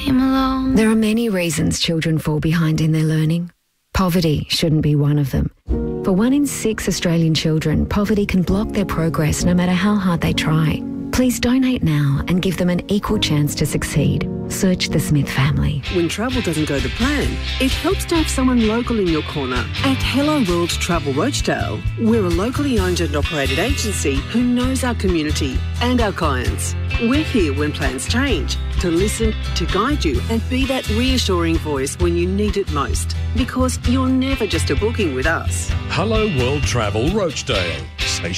came along. There are many reasons children fall behind in their learning. Poverty shouldn't be one of them. For 1 in 6 Australian children, poverty can block their progress no matter how hard they try. Please donate now and give them an equal chance to succeed. Search the Smith family. When travel doesn't go to plan, it helps to have someone local in your corner. At Hello World Travel Rochdale, we're a locally owned and operated agency who knows our community and our clients. We're here when plans change, to listen, to guide you and be that reassuring voice when you need it most. Because you're never just a booking with us. Hello World Travel Rochdale.